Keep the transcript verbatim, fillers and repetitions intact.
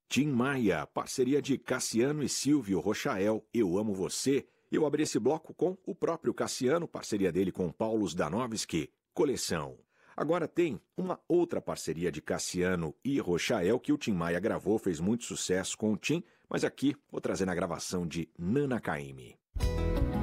Tim Maia, parceria de Cassiano e Silvio Rochael, Eu Amo Você. Eu abri esse bloco com o próprio Cassiano, parceria dele com Paulo Zdanovski, Coleção. Agora tem uma outra parceria de Cassiano e Rochael que o Tim Maia gravou, fez muito sucesso com o Tim, mas aqui vou trazer na gravação de Nana Caymmi.